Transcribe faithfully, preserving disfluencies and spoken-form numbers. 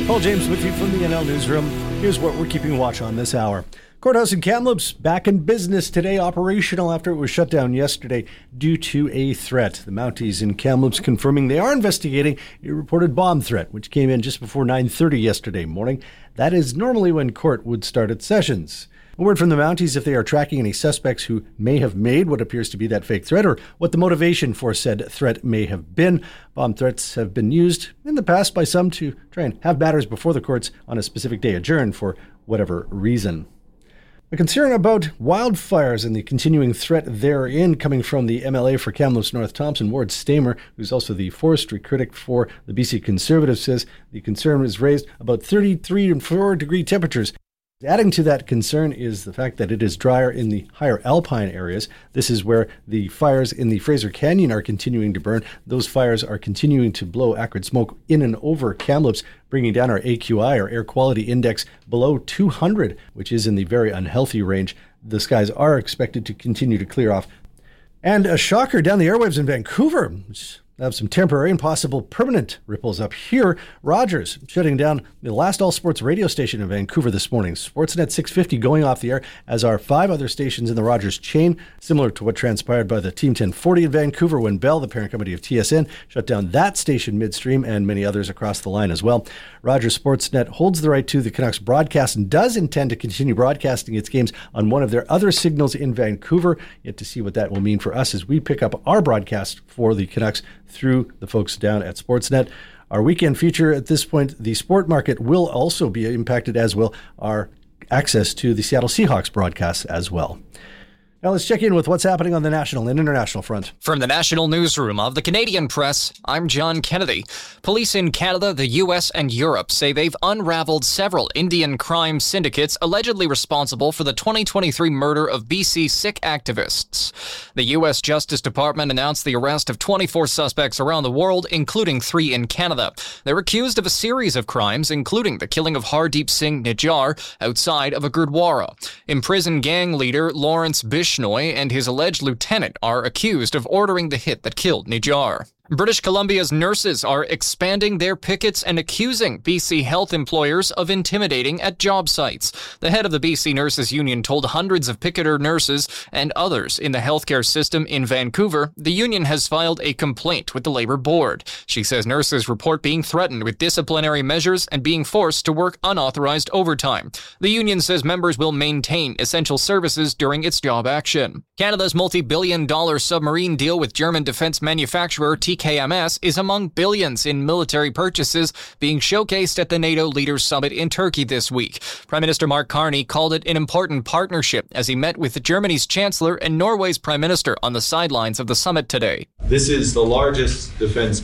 Paul James with you from the N L Newsroom. Here's what we're keeping watch on this hour. Courthouse in Kamloops back in business today, operational after it was shut down yesterday due to a threat. The Mounties in Kamloops confirming they are investigating a reported bomb threat, which came in just before nine thirty yesterday morning. That is normally when court would start its sessions. A word from the Mounties if they are tracking any suspects who may have made what appears to be that fake threat or what the motivation for said threat may have been. Bomb threats have been used in the past by some to try and have matters before the courts on a specific day adjourned for whatever reason. A concern about wildfires and the continuing threat therein coming from the M L A for Kamloops North Thompson, Ward Stamer, who's also the forestry critic for the B C Conservative, says the concern was raised about thirty-three and four degree temperatures. Adding to that concern is the fact that it is drier in the higher alpine areas. This is where the fires in the Fraser Canyon are continuing to burn. Those fires are continuing to blow acrid smoke in and over Kamloops, bringing down our A Q I, our air quality index, below two hundred, which is in the very unhealthy range. The skies are expected to continue to clear off. And a shocker down the airwaves in Vancouver, which have some temporary and possible permanent ripples up here. Rogers shutting down the last all-sports radio station in Vancouver this morning. Sportsnet six fifty going off the air, as are five other stations in the Rogers chain, similar to what transpired by the Team ten forty in Vancouver when Bell, the parent company of T S N, shut down that station midstream, and many others across the line as well. Rogers Sportsnet holds the right to the Canucks broadcast and does intend to continue broadcasting its games on one of their other signals in Vancouver. Yet to see what that will mean for us as we pick up our broadcast for the Canucks through the folks down at Sportsnet. Our weekend feature at this point, the sport market will also be impacted, as will our access to the Seattle Seahawks broadcasts as well. Now let's check in with what's happening on the national and international front. From the National Newsroom of the Canadian Press, I'm John Kennedy. Police in Canada, the U S, and Europe say they've unraveled several Indian crime syndicates allegedly responsible for the twenty twenty-three murder of B C Sikh activists. The U S Justice Department announced the arrest of twenty-four suspects around the world, including three in Canada. They're accused of a series of crimes, including the killing of Hardeep Singh Nijjar outside of a Gurdwara. Imprisoned gang leader Lawrence Bishnoi and his alleged lieutenant are accused of ordering the hit that killed Nijjar. British Columbia's nurses are expanding their pickets and accusing B C health employers of intimidating at job sites. The head of the B C Nurses Union told hundreds of picketer nurses and others in the healthcare system in Vancouver the union has filed a complaint with the Labour Board. She says nurses report being threatened with disciplinary measures and being forced to work unauthorized overtime. The union says members will maintain essential services during its job action. Canada's multi-billion dollar submarine deal with German defense manufacturer T K M S is among billions in military purchases being showcased at the NATO Leaders Summit in Turkey this week. Prime Minister Mark Carney called it an important partnership as he met with Germany's Chancellor and Norway's Prime Minister on the sidelines of the summit today. This is the largest defense